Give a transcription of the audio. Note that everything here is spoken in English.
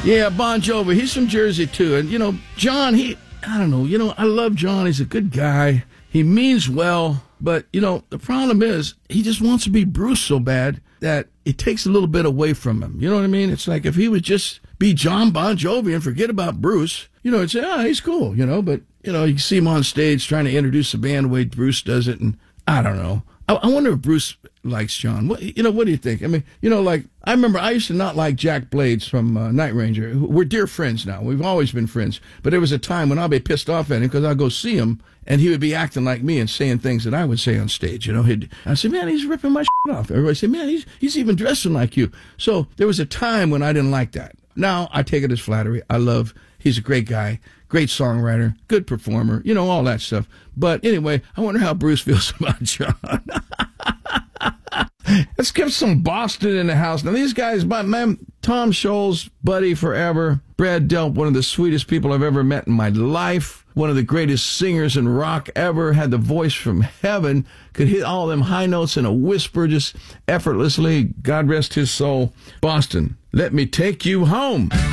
Yeah, Bon Jovi. He's from Jersey, too. And, John, I don't know. I love John. He's a good guy. He means well. But, the problem is he just wants to be Bruce so bad that it takes a little bit away from him. You know what I mean? It's like if he would just be John Bon Jovi and forget about Bruce, it's, he's cool, but, you see him on stage trying to introduce the band the way Bruce does it. And I don't know. I wonder if Bruce likes John. What do you think? I mean, I remember I used to not like Jack Blades from Night Ranger. We're dear friends now. We've always been friends. But there was a time when I'd be pissed off at him because I'd go see him and he would be acting like me and saying things that I would say on stage. I said, man, he's ripping my shit off. Everybody said, man, he's even dressing like you. So there was a time when I didn't like that. Now I take it as flattery. He's a great guy, great songwriter, good performer, all that stuff. But anyway, I wonder how Bruce feels about John. Let's get some Boston in the house. Now, these guys, man, Tom Scholz, buddy forever. Brad Delp, one of the sweetest people I've ever met in my life. One of the greatest singers in rock ever. Had the voice from heaven. Could hit all them high notes in a whisper just effortlessly. God rest his soul. Boston, let me take you home.